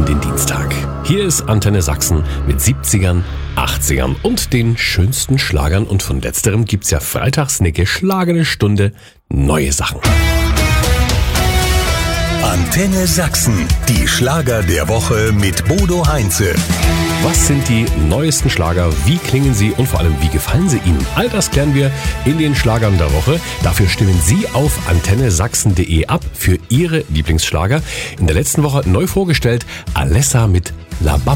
den Dienstag. Hier ist Antenne Sachsen mit 70ern, 80ern und den schönsten Schlagern. Und von letzterem gibt's ja freitags eine geschlagene Stunde neue Sachen. Antenne Sachsen, die Schlager der Woche mit Bodo Heinze. Was sind die neuesten Schlager? Wie klingen sie und vor allem, wie gefallen sie Ihnen? All das klären wir in den Schlagern der Woche. Dafür stimmen Sie auf antennesachsen.de ab für Ihre Lieblingsschlager. In der letzten Woche neu vorgestellt Alessa mit La Bamba.